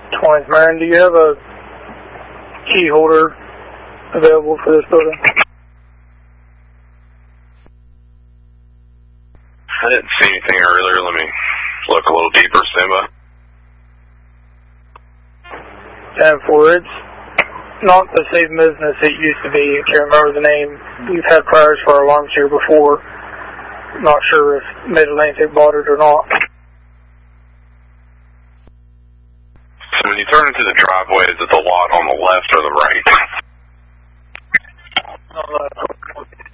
20th Marion, do you have a key holder available for this building? I didn't see anything earlier. Let me look a little deeper, Simba. And for it's not the same business it used to be. I can't remember the name. We've had priors for our alarms here before. Not sure if Mid-Atlantic bought it or not. So when you turn into the driveway, is it the lot on the left or the right? On the